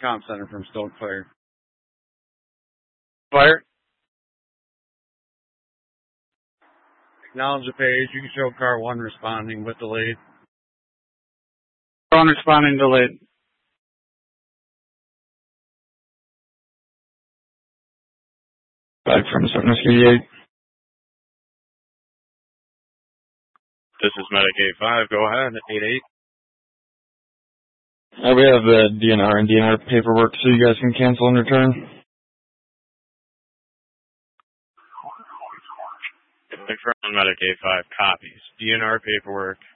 comm center from Stoke Fire. Fire. Acknowledge the page. You can show car 1 responding with delayed. Car 1 responding delayed. Back from 788. This is Medic 85. Go ahead. 88. We have the DNR and DNR paperwork so you guys can cancel and return. Confirm Medic 85 copies. DNR paperwork